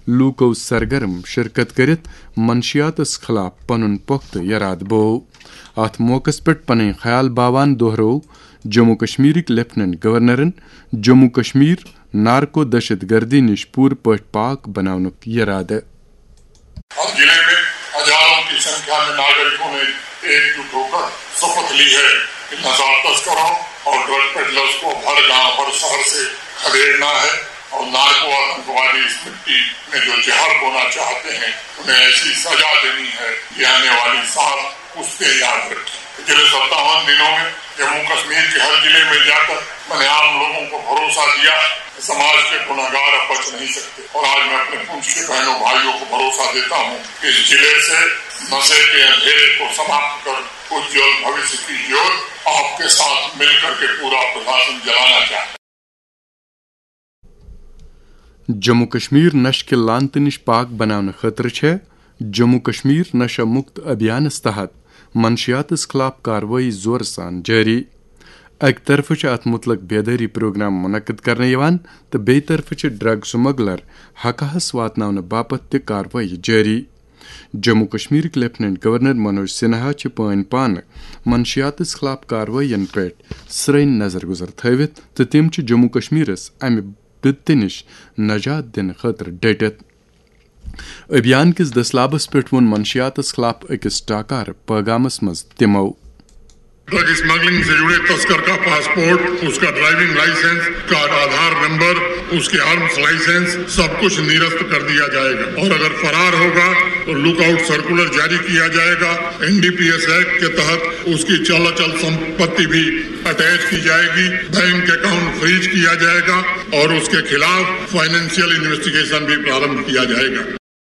لوکو سرگرم شرکت کرت منشیاتس خلاف پنن پختہ یراد بو. ات موقع پہ پن خیال باوان دہرو جموں کشمیرک لیفٹننٹ گورنرن جموں کشمیر نارکو دہشت گردی نش پور پٹ پاک بناونک ارادہ. ہر ضلع میں ہزاروں کی سنکھیا میں ناگرکوں نے ایک جٹ ہو کر شپت لی ہے کہ نژاد تسکروں اور ڈرگ پیڈلرز کو ہر گاؤں ہر شہر سے کھدیڑنا ہے اور نارکو آتنکوادی اس مٹی میں جو زہر بونا چاہتے ہیں انہیں ایسی سزا دینی ہے کہ آنے والی 7 پشتیں یاد رکھیں. پچھلے 57 دنوں میں جموں کشمیر کے ہر ضلع میں جا کر میں نے عام لوگوں کو بھروسہ دیا کہ سماج کے گنہگار اب بچ نہیں سکتے. اور آج میں اپنے پنچ کے بہنوں بھائیوں کو بھروسہ دیتا ہوں کہ اس ضلع سے نشے کے اندھیرے کو سماپت کر اجول بھوشیہ کی جوت آپ کے ساتھ مل کر کے پورا پرشاسن جلانا چاہتے ہیں. جموں کشمیر نشہ کے لانت نش پاک بنانے خاطر چھ جموں کشمیر نشہ مکت ابھیانس تحت منشیاتس خلاف کاروائی زور سان جاری. اک طرف ات متعلق بیداری پروگرام منعقد کرنے تو بی طرف ڈرگ سمگلر حقہس واتناؤن باپت تہ کاروائی جاری. جموں کشمیر لیفٹننٹ گورنر منوج سنہا پان پان منشیاتس خلاف کاروائین پہ سرین نظر گزر تھوت تو تم جموں کشمیرس امہ بدتہ نش نجات دن خاطر ڈٹت. ابھیان کس دسلابس پہ ون منشیاتس خلاف اکس ٹاکار پیغامس مز تمو ڈرگ اسمگلنگ سے جڑے تسکر کا پاسپورٹ، اس کا ڈرائیونگ لائسنس، کا آدھار نمبر، اس کے آرمز لائسنس سب کچھ نرست کر دیا جائے گا. اور اگر فرار ہوگا تو لک آؤٹ سرکولر جاری کیا جائے گا. NDPS ایکٹ کے تحت اس کی چل اچل سمپتی بھی اٹیچ کی جائے گی. بینک اکاؤنٹ فریز کیا جائے گا اور اس کے خلاف فائنینشیل انویسٹیگیشن بھی پرارمبھ کیا جائے گا.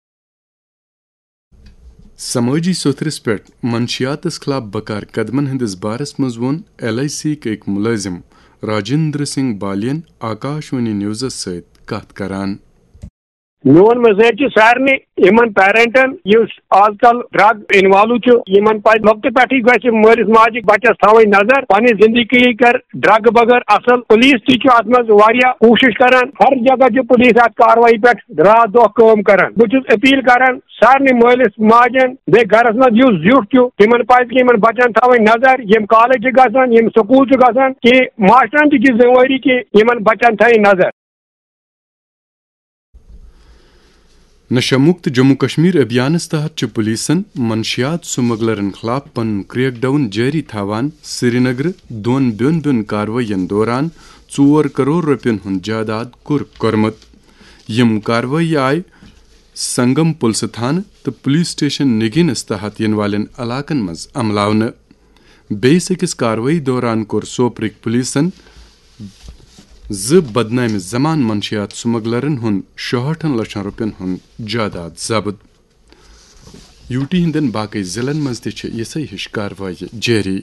سماجی سترس پہ منشیاتس خلاف بکار قدمن ہندس بارس مز ون LIC ایک ملازم راجندر سنگھ بالین آکاشوانی نیوزس ست کت کران. میون میسیج سارے ان پیرنٹن اس آج کل ڈرگ انوالو پہ لکٹ پہ گھس مالس ماجہ بچس تھوی نظر پن زندگی کر ڈرگ بغیر اصل. پولیس تہ ات مز کوشش کران ہر جگہ پولیس ات کاروائی پہ رات دہ کام کران. بہت اپیل کران سارے مالس ماجن بی گھرس مز زیٹ تم پہ بچن تھوی نظر یم کالج گھان یم سکول گھان کہ ماسٹرن تہ ذمہ واری کہ بچن تھو نظر. نشہ مکت جموں کشمیر ابھیانس تحت پولیسن منشیات سمگلرن خلاف پن کریک ڈاؤن جاری تھاوان سری نگر دون بین کاروائین دوران 4 کروڑ روپین ہند جائیداد کورمت. یم کاروٲیی آئی سنگم پلسہ تھانہ تو پولیس سٹیشن نگینس تحت ین والن علاقن مز عملاؤنہ. بیس اکس کاروٲیی دوران کور سوپرک پولیسن 2 بدنامہ زمان منشیات سمگلرن ہند 66 لچھن روپین ہند جائیداد ضبط. UT ہندن باقی ضلعن مز تہ یسے ہش کاروٲیی جاری.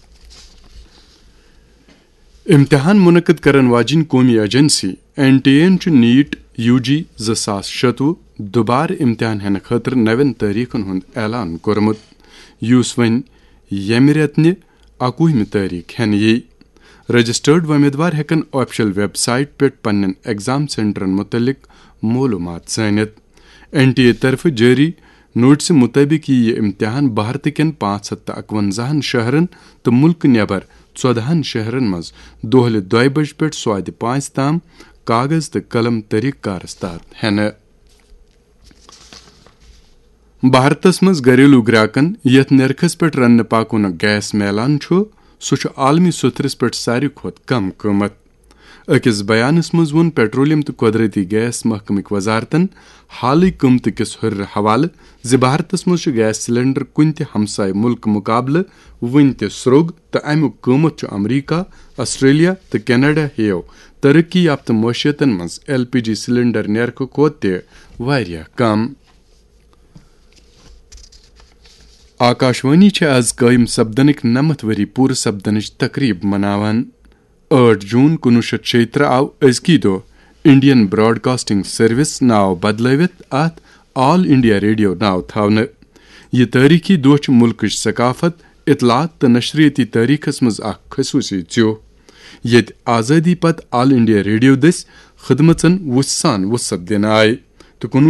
امتحان منعقد کرن واجن قومی ایجنسی NTA نیٹ UG 2026 دوبار امتحان ہینہ خاطر 9 تاریخن ہند اعلان کورمت یس ون یمہ رتنہ 21 تاریخ ہینہ یی. رجسٹرڈ ومیدوار ہیکن آفیشل ویب سائٹ پہ پنن ایگزام سینٹرن متعلق معلومات زانت. NTA طرف جاری نوٹس مطابق یہ امتحان بھارت کین 551 شہرن تو ملک نیبر 14 شہرن مز دہلہ 2 بج پہ صبح 5 تام کاغذ تو قلم طریقہ کارس تحت ہینہ. بھارتس مز گھریلو گراکن یت نرخس پہ رنہ پاکون گیس میلان سہ عالمی سترس پہ ساروی کھت کم قیمت. اکس بیانس مز ون پیٹرولیم تو قدرتی گیس محکمک وزارتن حالی قیمت کس ہر حوالہ بھارتس مز گیس سلنڈر کن تہ ہمسائے ملک مقابلہ ون تہ سروگ تو امیک قیمت امریکہ، آسٹریلیا تو کینیڈا ہیو ترقی یافتہ معیشتن مز LPG سلنڈر نرخ کھت تہ واریاہ کم. آکاشوانی آز قائم سپدنک 9 وری پور سپدنچ تقریب مناوان. 8 جون 1976 آو ازکی دہ انڈین براڈ کاسٹنگ سروس ناو بدلوت ات آل انڈیا ریڈیو ناو تھونہ. یہ تاریخی دہ ملک ثقافت، اطلاعات تو نشریتی تاریخس مز اخ خصوصی ژیو یت آزادی پتہ آل انڈیا ریڈیو دس خدمتن وسان وسعت دن آئی تو